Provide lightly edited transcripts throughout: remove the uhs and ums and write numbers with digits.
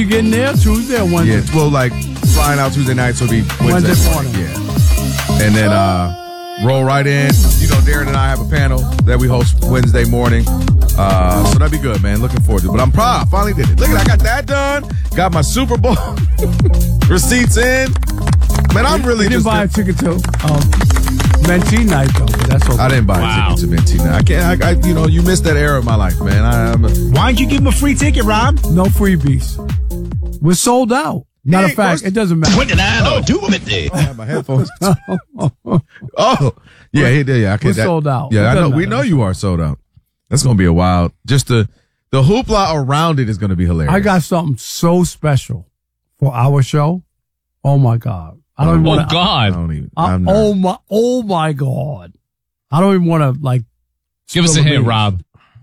you getting there? Tuesday or Wednesday? Yeah, well, like flying out Tuesday night, so it'll be Wednesday morning. Yeah. And then roll right in. You know, Darren and I have a panel that we host Wednesday morning. So that'd be good, man. Looking forward to it. But I'm proud. I finally did it. Look at that. I got that done. Got my Super Bowl receipts in. Man, I'm really just... You didn't buy a ticket to Mentee night, though. But that's okay. I didn't buy a ticket to Mentee night. I can't. You missed that era of my life, man. Why didn't you give him a free ticket, Rob? No freebies. We're sold out. Matter of fact, it doesn't matter. What did I know? Do with it. I have my headphones. Yeah, he did. Yeah, we're sold out. Yeah, I know. We know you are sold out. That's going to be a wild. Just the hoopla around it is going to be hilarious. I got something so special for our show. Oh my God! I don't even want to. Oh my God! I don't even want to Give us a hint, Rob.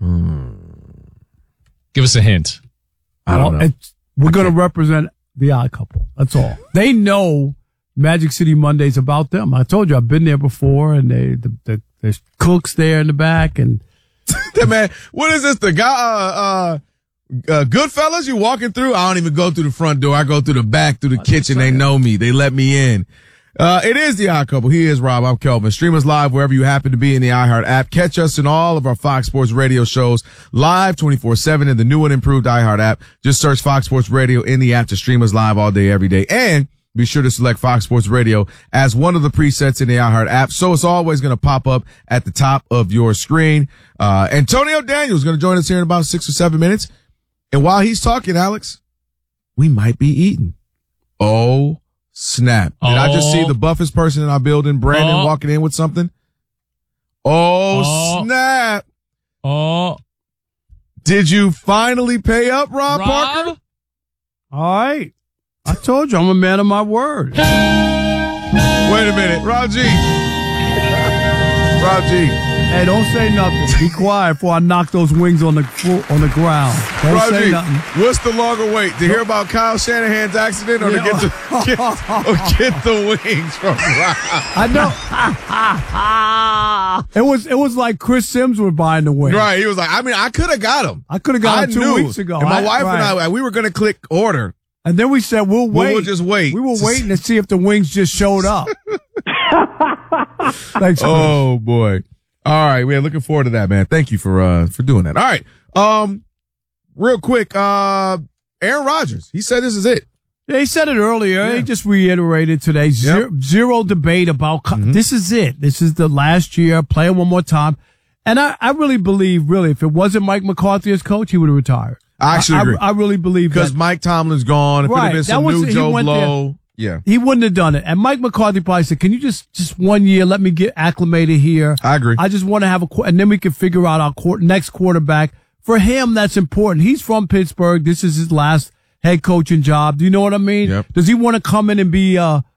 Give us a hint. I don't know. We're going to represent the Odd Couple. That's all. They know Magic City Monday's about them. I told you I've been there before, and there's cooks there in the back, and man, what is this? The guy, Goodfellas? You walking through? I don't even go through the front door. I go through the back, through the kitchen. They know me. They let me in. It is the Odd Couple. He is Rob. I'm Kelvin. Stream us live wherever you happen to be in the iHeart app. Catch us in all of our Fox Sports Radio shows live 24/7 in the new and improved iHeart app. Just search Fox Sports Radio in the app to stream us live all day, every day. And be sure to select Fox Sports Radio as one of the presets in the iHeart app. So it's always going to pop up at the top of your screen. Antonio Daniels is going to join us here in about 6 or 7 minutes. And while he's talking, Alex, we might be eating. Oh, snap. Did I just see the buffest person in our building, Brandon, walking in with something? Oh, snap. Did you finally pay up, Rob Parker? All right. I told you I'm a man of my word. Wait a minute. Rob G. Hey, don't say nothing. Be quiet before I knock those wings on the ground. Don't say nothing. What's the longer wait? To hear about Kyle Shanahan's accident or to get the wings from Rob? I know. It was like Chris Sims was buying the wings. Right. He was like, I could have got them. I could have got them 2 weeks ago. And my wife and I, we were going to click order. And then we said, we'll wait. We'll just wait. We were waiting to see if the wings just showed up. Thanks, Chris. Oh, boy. All right. We're looking forward to that, man. Thank you for doing that. All right. Real quick, Aaron Rodgers, he said this is it. Yeah, he said it earlier. Yeah. He just reiterated today. Zero debate about this is it. This is the last year. Play it one more time. And I really believe, if it wasn't Mike McCarthy as coach, he would have retired. I actually agree. I really believe that. Because Mike Tomlin's gone. If it had been some new Joe Blow. Yeah. He wouldn't have done it. And Mike McCarthy probably said, can you just 1 year, let me get acclimated here. I agree. I just want to have and then we can figure out our next quarterback. For him, that's important. He's from Pittsburgh. This is his last head coaching job. Do you know what I mean? Yep. Does he want to come in and be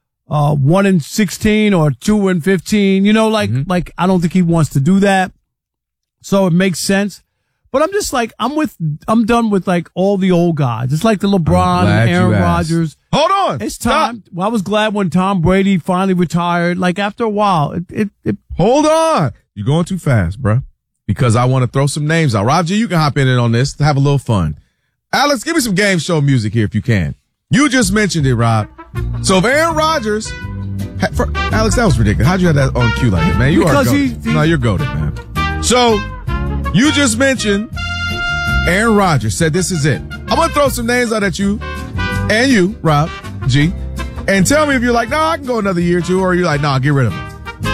1-16 or 2-15? You know, like I don't think he wants to do that. So it makes sense. But I'm just I'm done with all the old guys. It's like the LeBron and Aaron Rodgers. Hold on. It's time. Well, I was glad when Tom Brady finally retired. After a while, it Hold on. You're going too fast, bro. Because I want to throw some names out. Rob G, you can hop in on this to have a little fun. Alex, give me some game show music here if you can. You just mentioned it, Rob. So if Aaron Rodgers, Alex, that was ridiculous. How'd you have that on cue like that, man? You are goated. No, you're goated, man. So you just mentioned Aaron Rodgers said this is it. I'm going to throw some names out at you and you, Rob G, and tell me if you're like, no, I can go another year or two, or you're like, no, get rid of him.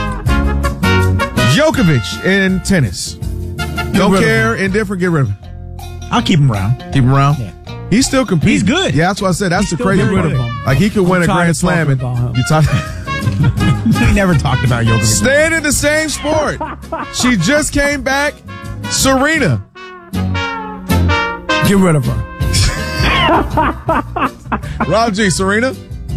Djokovic in tennis. Don't care, indifferent, get rid of him. I'll keep him around. Keep him around? Yeah. He's still competing. He's good. Yeah, that's what I said. That's the crazy rid of part. him. Like, he could win a Grand Slam. And you talk. We never talked about Djokovic. Staying in the same sport. She just came back. Serena. Get rid of her. Rob G, Serena?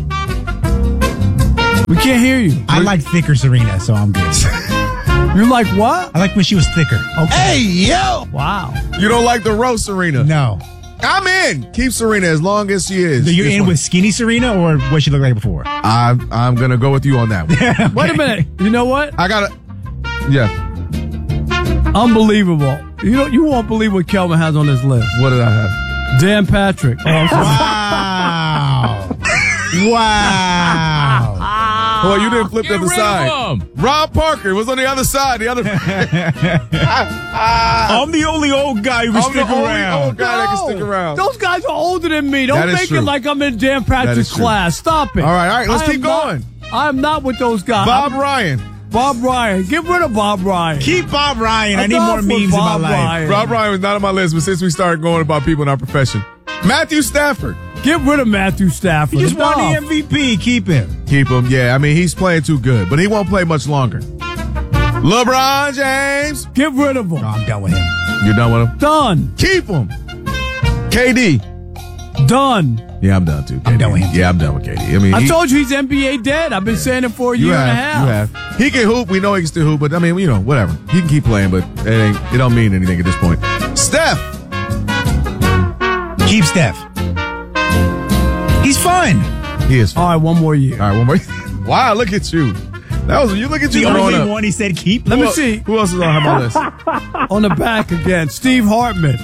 We can't hear you. I like thicker Serena, so I'm good. You're like what? I like when she was thicker. Okay. Hey, yo! Wow. You don't like the roast Serena? No. I'm in. Keep Serena as long as she is. So you're in with skinny Serena or what she looked like before? I'm going to go with you on that one. Okay. Wait a minute. You know what? I got to. Yeah. Unbelievable. You won't believe what Kelvin has on his list. What did I have? Dan Patrick. Wow. Wow. Well, you didn't flip Get to the rid side. of him. Rob Parker was on the other side. The other. I'm the only old guy who can I'm the stick only around. old guy that can stick around. Those guys are older than me. Don't That is make true. it like I'm in Dan That Patrick's is true. class. Stop it. All right. Let's I keep am not- going. I'm not with those guys. Bob Ryan. Bob Ryan. Get rid of Bob Ryan. Keep Bob Ryan. I need Enough more with memes in my Bob life. Ryan. Rob Ryan was not on my list, but since we started going about people in our profession, Matthew Stafford. Get rid of Matthew Stafford. He just won Enough. the MVP. Keep him. Keep him. Yeah, I mean, he's playing too good, but he won't play much longer. LeBron James. Get rid of him. No, I'm done with him. You're done with him? Done. Keep him. KD. Done. Yeah, I'm done too. I'm done with him. Yeah, I'm done with KD. I mean, I told you he's NBA dead. I've been saying it for a year and a half. You have. He can hoop. We know he can still hoop, but I mean, whatever. He can keep playing, but it don't mean anything at this point. Steph. Keep Steph. He's fun. He is. All right, one more year. All right, one more. Wow, look at you. Look at you The growing only up. one he said keep. Let me see. Who else is on my list? On the back again, Steve Hartman.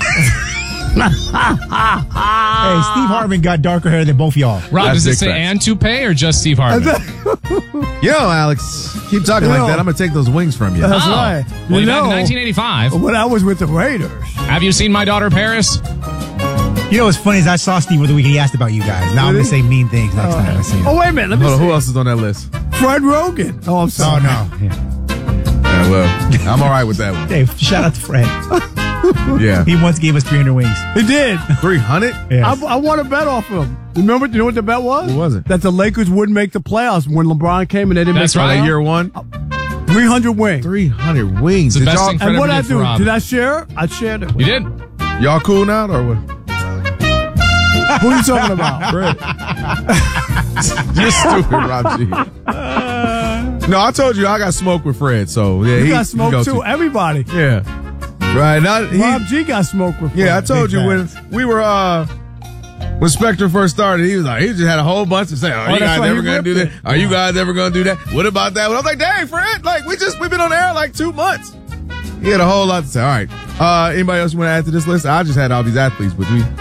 Hey, Steve Hartman got darker hair than both y'all. Rob, That's does it big say facts. and toupee or just Steve Hartman? Yo, Alex, keep talking like that. I'm gonna take those wings from you. That's Oh. right. Well, You back in know, 1985. when I was with the Raiders. Have you seen My Daughter Paris? You know what's funny is I saw Steve over the weekend. He asked about you guys. Now I'm going to say mean things next time I see him. Oh, wait a minute. Let me Hold on, see. who else is on that list? Fred Rogan. Oh, I'm Oh, sorry. no. Yeah. Yeah, well, I'm all right with that one. Dave, shout out to Fred. Yeah, He once gave us 300 wings. He did. 300. Yeah. I won a bet off him. You know what the bet was? What was it? That the Lakers wouldn't make the playoffs when LeBron came and they didn't That's make the right. playoffs. Year one, 300 wins. 300 wings. It's the Did best y'all, thing Fred And what ever I did for do? Rob. Did I share it? I shared it. You did? y'all cool now or what? Who are you talking about? You're stupid, Rob G. No, I told you I got smoke with Fred, so yeah, You he got smoke go too. Everybody. Yeah, right. Now, Rob G got smoke with yeah, I Fred. told Big you when we were when Spectre first started, he was like, he just had a whole bunch of saying, "Are you that's guys right, ever he gonna do ripped that? Are you guys ever gonna do that? What about that?" Well, I was like, "Dang, Fred, like we've been on air like 2 months." He had a whole lot to say. All right, anybody else want to add to this list? I just had all these athletes with me.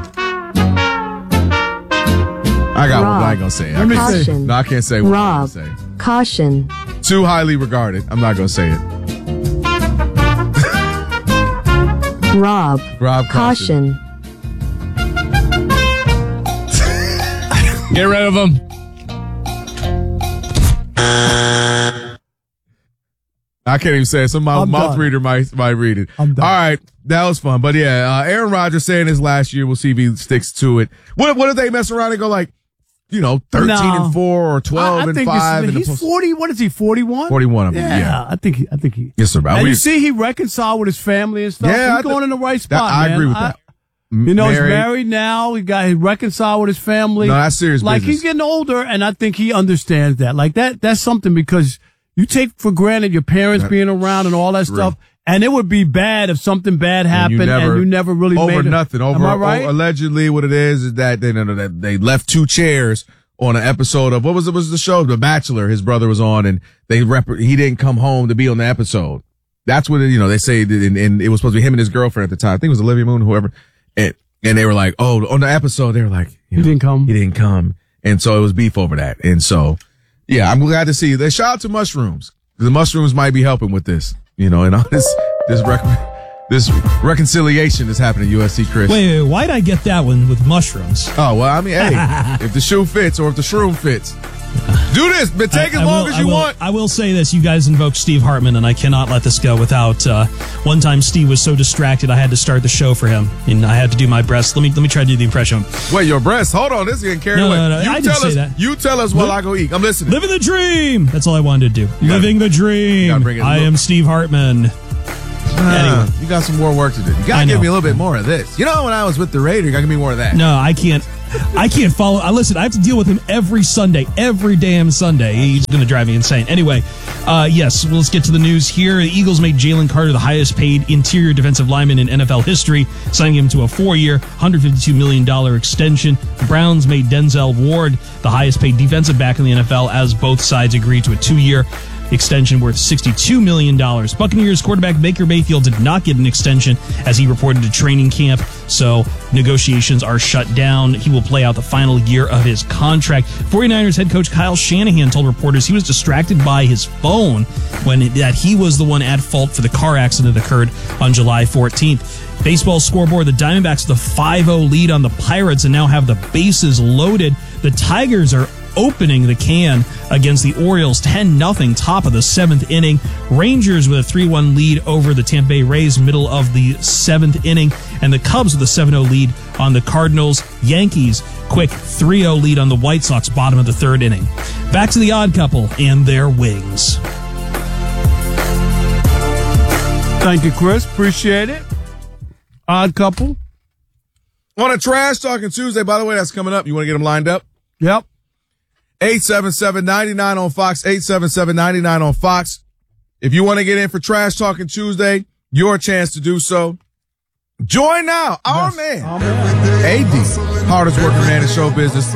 I got one, but I ain't gonna say it. Let me see. Caution. No, I can't say what I'm Rob. gonna say. Caution. Too highly regarded. I'm not gonna say it. Rob. Rob, Caution. Get rid of him. I can't even say it. Some I'm mouth done. reader might read it. I'm done. All right, that was fun. But yeah, Aaron Rodgers saying his last year. We'll see if he sticks to it. What if they mess around and go like, 13-4 or 12-5? He's 40. What is he? 41. 41 of them. Yeah, Yeah. I think he. Yes, sir. And you see, he reconciled with his family and stuff. Yeah, He's going in the right spot. I man. agree with that. You know, he's married now. He reconciled with his family. No, that's serious Like business. he's getting older, and I think he understands that. Like that's something because you take for granted your parents being around and all that stuff. And it would be bad if something bad happened and you never really over made it. nothing. Am I right? Allegedly, what it is that they left 2 chairs on an episode of what was the show? The Bachelor. His brother was on, and he didn't come home to be on the episode. That's what they say, and it was supposed to be him and his girlfriend at the time. I think it was Olivia Moon, whoever. And they were like, oh, on the episode, they were like, He didn't come. He didn't come, and so it was beef over that. And so, yeah, I'm glad to see. They shout out to mushrooms. The mushrooms might be helping with this, and all this reconciliation that's happening at USC, Chris. Wait, why'd I get that one with mushrooms? Oh, well, I mean, hey, if the shoe fits or if the shroom fits, do this, but take as long as you want. I will say this. You guys invoked Steve Hartman, and I cannot let this go without, one time Steve was so distracted I had to start the show for him, and I had to do my best. Let me try to do the impression. Wait, your breast? Hold on, this is getting carried away. No, I didn't say that. You tell us while I go eat. I'm listening. Living the dream! That's all I wanted to do. You gotta- Living the you dream. gotta bring it- I am Steve Hartman. Anyway. You got some more work to do. You I gotta give know. me a little bit more of this. When I was with the Raiders, you gotta give me more of that. No, I can't follow. Listen, I have to deal with him every Sunday, every damn Sunday. He's going to drive me insane. Anyway, yes, well, let's get to the news here. The Eagles made Jalen Carter the highest paid interior defensive lineman in NFL history, signing him to a 4-year, $152 million extension. The Browns made Denzel Ward the highest paid defensive back in the NFL as both sides agreed to a 2-year, extension worth $62 million. Buccaneers quarterback Baker Mayfield did not get an extension as he reported to training camp, so negotiations are shut down. He will play out the final year of his contract. 49ers head coach Kyle Shanahan told reporters he was distracted by his phone when that he was the one at fault for the car accident that occurred on July 14th. Baseball scoreboard, the Diamondbacks with a 5-0 lead on the Pirates and now have the bases loaded. The Tigers are opening the can against the Orioles 10-0, top of the 7th inning. Rangers with a 3-1 lead over the Tampa Bay Rays, middle of the 7th inning. And the Cubs with a 7-0 lead on the Cardinals. Yankees, quick 3-0 lead on the White Sox, bottom of the 3rd inning. Back to the Odd Couple and their wings. Thank you, Chris. Appreciate it. Odd Couple. On a Trash Talking Tuesday, by the way, that's coming up. You want to get them lined up? Yep. 877-99 on Fox, 877-99 on Fox. If you want to get in for Trash Talking Tuesday, your chance to do so. Join now, our man, AD, hardest working man in show business.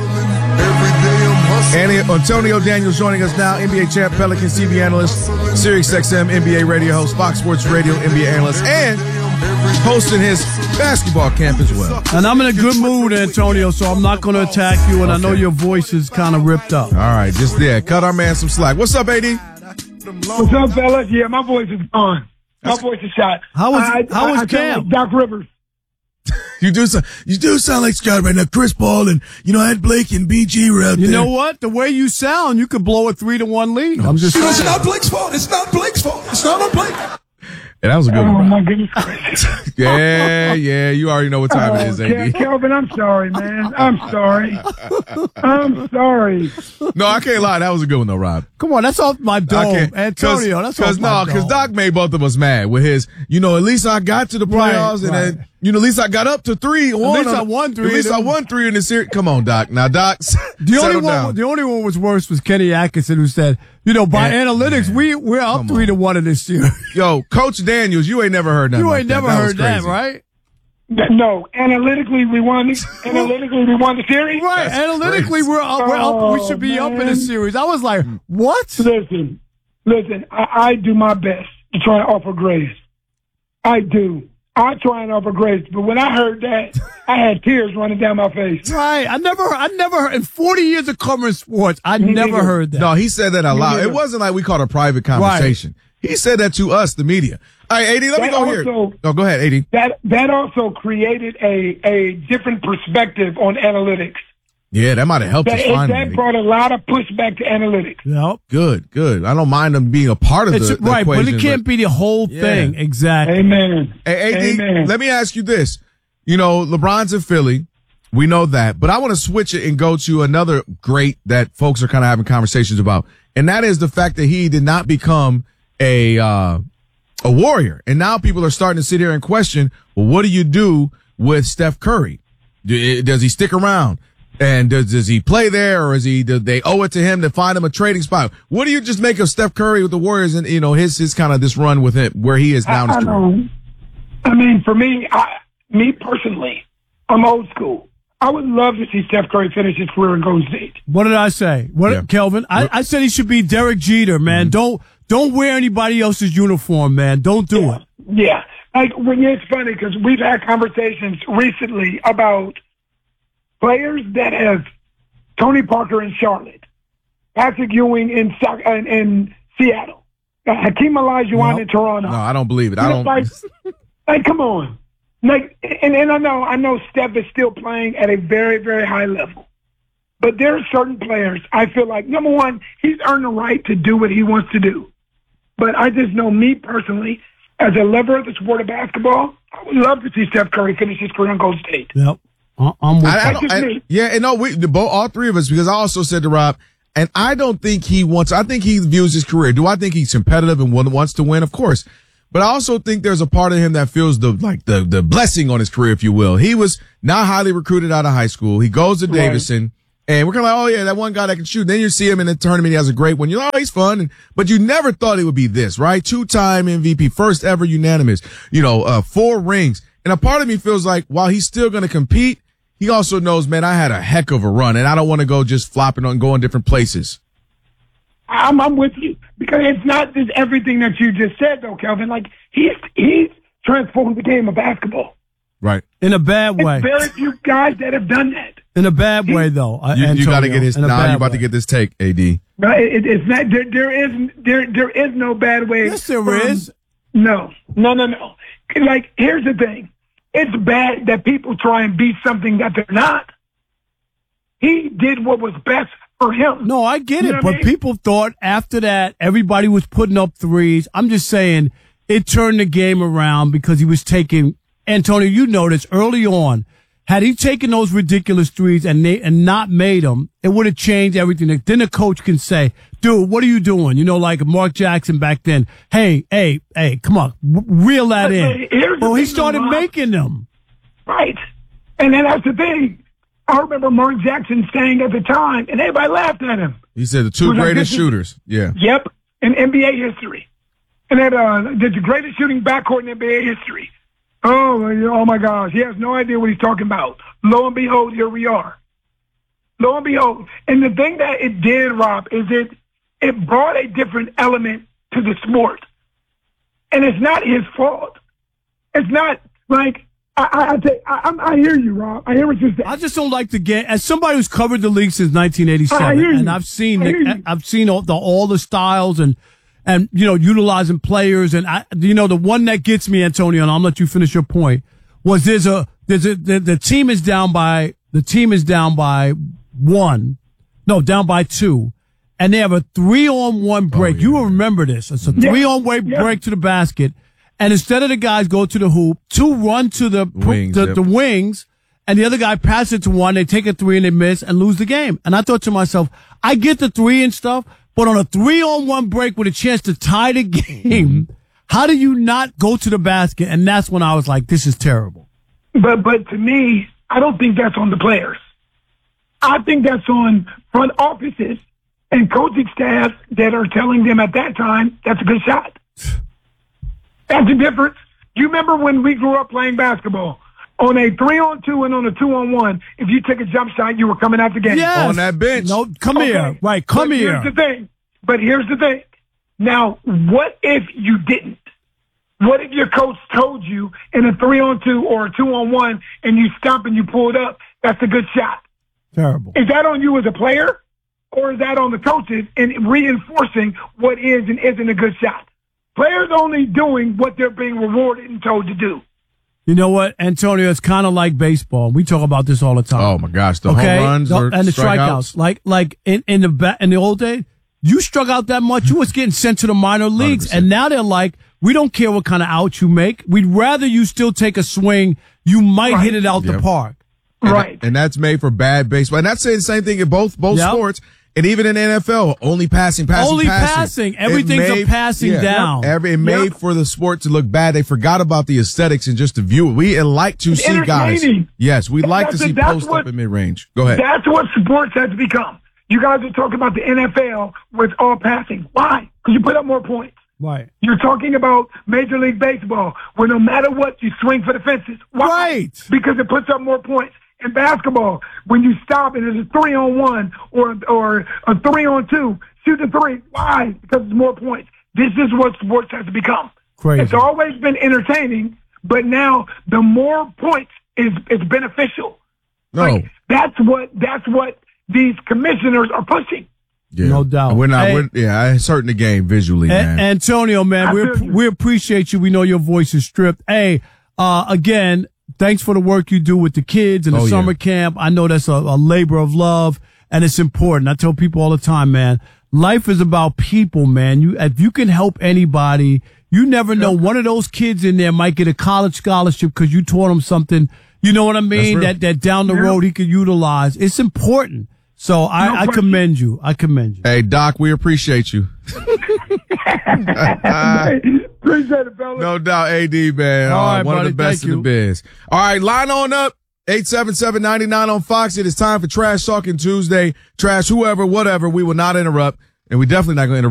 Antonio Daniels joining us now, NBA champ, Pelican TV analyst, SiriusXM NBA radio host, Fox Sports Radio NBA analyst, and hosting his basketball camp as well. And I'm in a good mood, Antonio, so I'm not going to attack you, and I know your voice is kind of ripped up. All right, just there. Cut our man some slack. What's up, AD? What's up, fellas? Yeah, my voice is gone. My voice is shot. How was camp? Like Doc Rivers. You do sound like Scott right now. Chris Paul and, Ed Blake and BG were out there. You know what? The way you sound, you could blow a 3-1 lead. I'm just saying. It's not Blake's fault. It's not Blake's fault. It's not on Blake. Yeah, that was a good one. Oh, my goodness gracious. Yeah, you already know what time it is, AD. Kelvin, I'm sorry, man. I'm sorry. No, I can't lie. That was a good one, though, Rob. Come on, that's off my dome. Antonio, that's off my dome. Because Doc made both of us mad with his, at least I got to the playoffs, and then, at least I got up to 3. At least I won 3. At least I won 3 in the series. Come on, Doc. Now, Doc, the only one was worse was Kenny Atkinson, who said, by analytics, we're up 3-1 in this series. Yo, Coach Daniels, you ain't never heard nothing. You ain't never heard that, right? No, analytically we won the series. Right, analytically we're up. We should be up in the series. I was like, what? Listen. I do my best to try and offer grace. I do. I try and offer grace, but when I heard that, I had tears running down my face. Right, I never in 40 years of covering sports, I never heard that. No, he said that out loud. It wasn't like we caught a private conversation. Right. He said that to us, the media. All right, AD, let me go here. Oh, go ahead, AD. That also created a different perspective on analytics. Yeah, that might have helped us find that brought a lot of pushback to analytics. Yep. Good. I don't mind them being a part of the right, equation. But it can't be the whole thing. Exactly. Amen. Hey, AD, Amen. let me ask you this. LeBron's in Philly. We know that. But I want to switch it and go to another great that folks are kind of having conversations about. And that is the fact that he did not become a Warrior. And now people are starting to sit here and question, well, what do you do with Steph Curry? Does he stick around? And does he play there, or do they owe it to him to find him a trading spot? What do you just make of Steph Curry with the Warriors and, his kind of this run with him where he is now? I mean, for me personally, I'm old school. I would love to see Steph Curry finish his career in Golden State. What did I say? Kelvin? I said he should be Derek Jeter, man. Mm-hmm. Don't wear anybody else's uniform, man. Don't do it. Yeah. It's funny because we've had conversations recently about players that have Tony Parker in Charlotte, Patrick Ewing in Seattle, Hakeem Olajuwon in Toronto. No, I don't believe it. I don't. Come on. And I know Steph is still playing at a very, very high level. But there are certain players I feel like, number one, he's earned the right to do what he wants to do. But I just know me personally, as a lover of the sport of basketball, I would love to see Steph Curry finish his career in Golden State. Yep. I'm with all three of us, because I also said to Rob, and I don't think I think he views his career. Do I think he's competitive and wants to win? Of course. But I also think there's a part of him that feels the blessing on his career, if you will. He was not highly recruited out of high school. He goes to Davidson, and we're kind of like, oh yeah, that one guy that can shoot. Then you see him in the tournament. He has a great one. You're like, oh, he's fun. But you never thought it would be this, right? 2-time MVP, first ever unanimous, 4 rings. And a part of me feels like while he's still going to compete, he also knows, man, I had a heck of a run, and I don't want to go just flopping and going different places. I'm with you. Because it's not just everything that you just said, though, Kelvin. Like, he's transformed the game of basketball. Right. In a bad way. Very few guys that have done that. In a bad way, though. You got to get his. Now you're about to get this take, AD. No, it's not. There is no bad way. Yes, there is. No. Like, here's the thing. It's bad that people try and be something that they're not. He did what was best for him. No, I get You it. know what But I mean? people thought after that, everybody was putting up threes. I'm just saying it turned the game around because he was taking, Antonio, you noticed early on, had he taken those ridiculous threes and not made them, it would have changed everything. Then the coach can say, dude, what are you doing? You know, like Mark Jackson back then. Hey, come on, reel that in. Well, he started making them. Right. And then that's the thing. I remember Mark Jackson saying at the time, and everybody laughed at him. He said the two greatest shooters. Yeah. Yep, in NBA history. And that the greatest shooting backcourt in NBA history. Oh my gosh. He has no idea what he's talking about. Lo and behold, here we are. Lo and behold. And the thing that it did, Rob, is it brought a different element to the sport. And it's not his fault. It's not like, I hear you, Rob. I hear what you're saying. I just don't like the game. As somebody who's covered the league since 1987, and I've seen all the styles and utilizing players, and the one that gets me, Antonio, and I'll let you finish your point, was the team is down by down by 2, and they have a 3-on-1 break. You will remember this. It's a 3-on-1 break to the basket. And instead of the guys go to the hoop, 2 run to the wings, and the other guy passes it to 1. They take a 3 and they miss and lose the game. And I thought to myself, I get the 3 and stuff, but on a 3-on-1 break with a chance to tie the game, how do you not go to the basket? And that's when I was like, this is terrible. But to me, I don't think that's on the players. I think that's on front offices and coaching staff that are telling them at that time, that's a good shot. That's the difference. You remember when we grew up playing basketball? On a 3-on-2 and on a 2-on-1, if you took a jump shot, you were coming out the game. Yes. On that bench. No, come here. Right, come here. Here's the thing. Now, what if you didn't? What if your coach told you in a 3-on-2 or a 2-on-1 and you stop and you pull it up, that's a good shot? Terrible. Is that on you as a player, or is that on the coaches in reinforcing what is and isn't a good shot? Players only doing what they're being rewarded and told to do. You know what, Antonio? It's kind of like baseball. We talk about this all the time. Oh my gosh, the home runs and the strikeouts. Like in the old days, you struck out that much, you was getting sent to the minor leagues, 100%. And now they're like, we don't care what kind of out you make. We'd rather you still take a swing. You might hit it out the park. And that's made for bad baseball. And that's the same thing in both sports. And even in the NFL, only passing. Everything's a passing down. It made for the sport to look bad. They forgot about the aesthetics and just the view. We like to see guys. Yes, we like to see post up in mid-range. Go ahead. That's what sports has become. You guys are talking about the NFL with all passing. Why? Because you put up more points. Right. You're talking about Major League Baseball, where no matter what, you swing for the fences. Why? Right. Because it puts up more points. In basketball, when you stop and it's a 3-on-1 or a 3-on-2, shoot the 3. Why? Because it's more points. This is what sports has become. Crazy. It's always been entertaining, but now the more points is beneficial. No, like, that's what these commissioners are pushing. Yeah. No doubt. We're not. I certain the game visually, man. Antonio, man, we appreciate you. We know your voice is stripped. Hey, again. Thanks for the work you do with the kids and the summer camp. I know that's a labor of love, and it's important. I tell people all the time, man, life is about people, man. If you can help anybody, you never know. One of those kids in there might get a college scholarship because you taught him something, you know what I mean, that down the road he could utilize. It's important. So I commend you. Hey, Doc, we appreciate you. Appreciate it, fellas. No doubt, AD, man. All right, one buddy, of the best in the biz. All right, line on up. 877-99 on Fox. It is time for Trash Talking Tuesday. Trash whoever, whatever. We will not interrupt, and we definitely not going to interrupt.